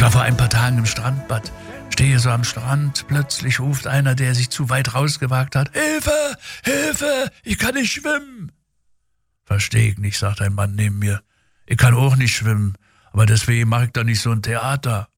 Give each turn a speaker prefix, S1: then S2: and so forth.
S1: war vor ein paar Tagen im Strandbad. Stehe so am Strand, plötzlich ruft einer, der sich zu weit rausgewagt hat: Hilfe, Hilfe, ich kann nicht schwimmen. Versteh ich nicht, sagt ein Mann neben mir. Ich kann auch nicht schwimmen, aber deswegen mache ich doch nicht so ein Theater.